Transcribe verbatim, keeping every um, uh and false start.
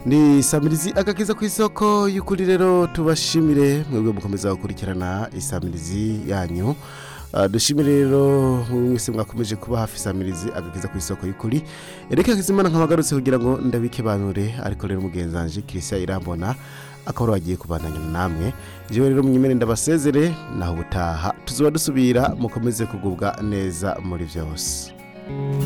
ni Samirizi agakiza ku isoko y'ukuri. Rero tubashimire mwebwe mukomeza gukurikirana isamirizi yanyu. Uh, dushimire rero mwese mwakomeje kuba hafi Samirizi agakiza ku isoko y'ukuri. Ereka kizimana nk'abagarutse kugira ngo ndabike banure, ariko rero mugenzanje Christian Irambona akaba wagiye kubandanya namwe. Jewe rero munyemere ndabasezere, naho butaha tuzoba dusubira, mukomeze kugubwa neza muri vyose.